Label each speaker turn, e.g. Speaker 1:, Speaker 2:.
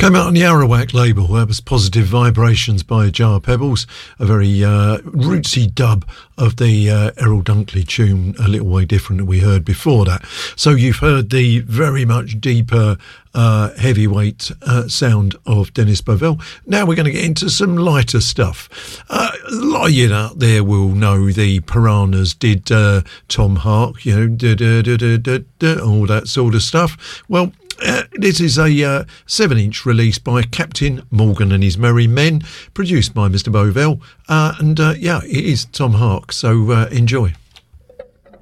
Speaker 1: Came out on the Arawak label. That was Positive Vibrations by Jar Pebbles, a very rootsy dub of the Errol Dunkley tune, A Little Way Different, that we heard before that. So you've heard the very much deeper heavyweight sound of Dennis Bovell. Now we're going to get into some lighter stuff. A lot of you out there will know the Piranhas did Tom Hark, you know, all that sort of stuff. Well, this is a 7-inch release by Captain Morgan and His Merry Men, produced by Mr. Bovell, and it is Tom Hark, so enjoy.